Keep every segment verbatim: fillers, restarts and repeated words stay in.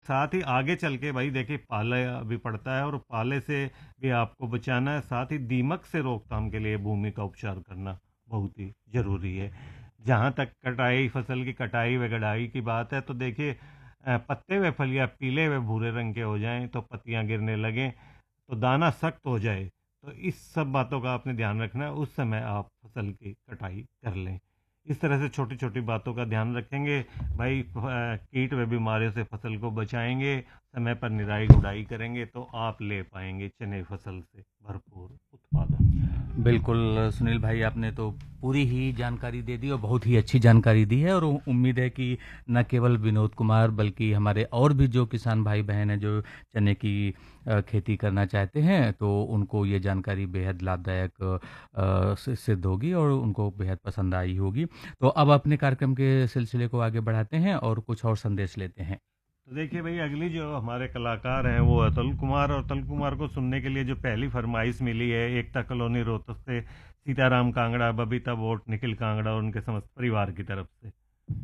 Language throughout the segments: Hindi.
साथ ही आगे चल के भाई देखिए पाले भी पड़ता है और पाले से भी आपको बचाना है। साथ ही दीमक से रोकथाम के लिए भूमि का उपचार करना बहुत ही जरूरी है। जहाँ तक कटाई फसल की कटाई व गड़ाई की बात है तो देखिए अ, पत्ते व फलियाँ पीले व भूरे रंग के हो जाएं तो पत्तियाँ गिरने लगें तो दाना सख्त हो जाए तो इस सब बातों का आपने ध्यान रखना है, उस समय आप फसल की कटाई कर लें। इस तरह से छोटी छोटी बातों का ध्यान रखेंगे भाई, अ, कीट व बीमारियों से फसल को बचाएंगे, समय पर निराई गुड़ाई करेंगे तो आप ले पाएंगे चने फसल से भरपूर उत्पादन। बिल्कुल सुनील भाई, आपने तो पूरी ही जानकारी दे दी और बहुत ही अच्छी जानकारी दी है। और उ- उम्मीद है कि न केवल विनोद कुमार बल्कि हमारे और भी जो किसान भाई बहन हैं जो चने की अ, खेती करना चाहते हैं तो उनको ये जानकारी बेहद लाभदायक अ, सि- सिद्ध होगी और उनको बेहद पसंद आई होगी। तो अब अपने कार्यक्रम के सिलसिले को आगे बढ़ाते हैं और कुछ और संदेश लेते हैं। तो देखिए भाई, अगली जो हमारे कलाकार हैं वो अतुल कुमार, और अतुल कुमार को सुनने के लिए जो पहली फरमाइश मिली है एकता कॉलोनी रोहतक से सीताराम कांगड़ा, बबीता बोट, निखिल कांगड़ा और उनके समस्त परिवार की तरफ से।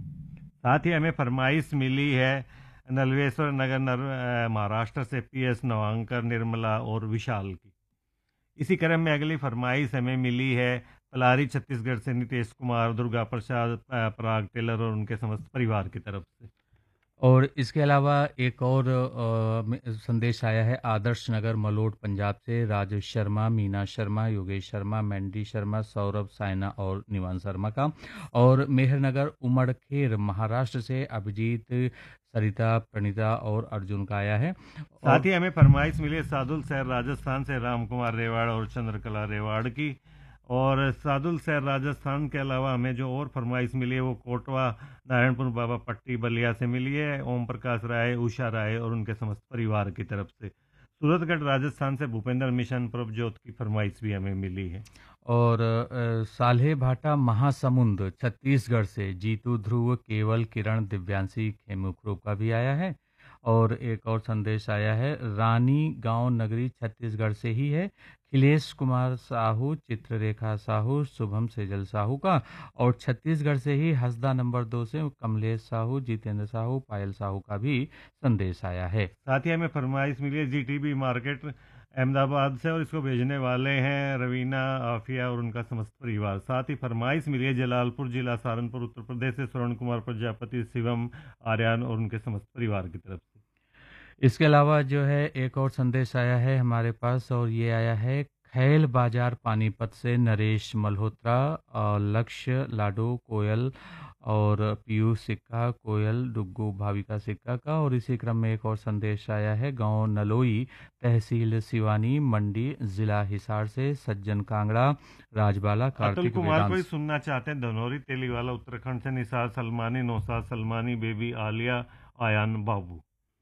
साथ ही हमें फरमाइश मिली है नलवेश्वर नगर नर, अ, महाराष्ट्र से पी एस नवांकर, निर्मला और विशाल की। इसी क्रम में अगली फरमाइश हमें मिली है पलारी छत्तीसगढ़ से नितेश कुमार, दुर्गा प्रसाद, अ, पराग टेलर और उनके समस्त परिवार की तरफ से। और इसके अलावा एक और अ, में- संदेश आया है आदर्श नगर मलोट पंजाब से राजेश शर्मा, मीना शर्मा, योगेश शर्मा, मैंडी शर्मा, सौरभ साइना और निवान शर्मा का। और मेहरनगर उमड़खेर महाराष्ट्र से अभिजीत, सरिता, प्रणीता और अर्जुन का आया है। साथ और ही हमें फरमाइश मिली है सादुल शहर राजस्थान से राम कुमार रेवाड़ और चंद्रकला रेवाड़ की। और सादुल शहर राजस्थान के अलावा हमें जो और फरमाइश मिली है वो कोटवा नारायणपुर बाबा पट्टी बलिया से मिली है ओम प्रकाश राय, उषा राय और उनके समस्त परिवार की तरफ से। सूरतगढ़ राजस्थान से भूपेंद्र मिशन प्रभजोत की फरमाइश भी हमें मिली है। और अ, साल्हे भाटा महासमुंद छत्तीसगढ़ से जीतू, ध्रुव, केवल, किरण, दिव्यांशी, खेमुखरू का भी आया है। और एक और संदेश आया है रानी गांव नगरी छत्तीसगढ़ से ही है, खिलेश कुमार साहू, चित्ररेखा साहू, शुभम सेजल साहू का। और छत्तीसगढ़ से ही हसदा नंबर दो से कमलेश साहू, जितेंद्र साहू, पायल साहू का भी संदेश आया है। साथ ही हमें फरमाइश मिली है जीटीबी मार्केट अहमदाबाद से, और इसको भेजने वाले हैं रवीना, आफिया और उनका समस्त परिवार। साथ ही फरमाइश मिली है जलालपुर जिला सहारनपुर उत्तर प्रदेश से स्वर्ण कुमार प्रजापति, शिवम, आर्यन और उनके समस्त परिवार की तरफ से। इसके अलावा जो है एक और संदेश आया है हमारे पास और ये आया है खैल बाजार पानीपत से नरेश मल्होत्रा, और लक्ष्य, लाडो, कोयल और पीयूष सिक्का, कोयल, डुग्गू, भाविका सिक्का का। और इसी क्रम में एक और संदेश आया है गांव नलोई, तहसील सिवानी, मंडी, जिला हिसार से सज्जन कांगड़ा, राजबाला, अतुल कार्तिक, कुमार को ही वेदांश। सुनना चाहते हैं धनौरी तेलीवाला उत्तराखंड से निसार सलमानी, नौसाद सलमानी, बेबी आलिया, आयान बाबू।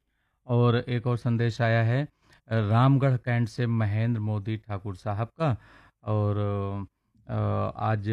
और एक और संदेश आया है रामगढ़ कैंट से महेंद्र मोदी ठाकुर साहब का। और अ, आज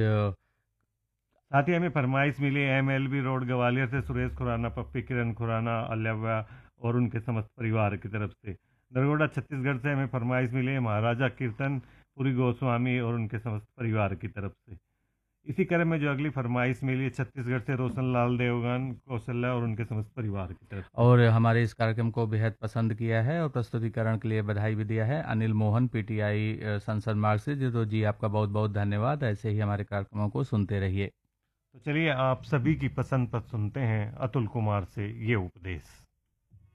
साथ ही हमें फरमाइश मिली M L B road Gwalior से सुरेश खुराना, पप्पी, किरण खुराना, अल्यव्या और उनके समस्त परिवार की तरफ से। नरगोड़ा छत्तीसगढ़ से हमें फरमाइश मिली है महाराजा कीर्तन पुरी गोस्वामी और उनके समस्त परिवार की तरफ से। इसी क्रम में जो अगली फरमाइश मिली है छत्तीसगढ़ से रोशन लाल देवगन, कौशल्या और उनके समस्त परिवार की तरफ से। और हमारे इस कार्यक्रम को बेहद पसंद किया है और प्रस्तुतिकरण के लिए बधाई भी दिया है अनिल मोहन, पीटीआई संसद मार्ग से। जी तो जी आपका बहुत बहुत धन्यवाद। ऐसे ही हमारे कार्यक्रमों को सुनते रहिए। तो चलिए आप सभी की पसंद पर सुनते हैं अतुल कुमार से ये उपदेश।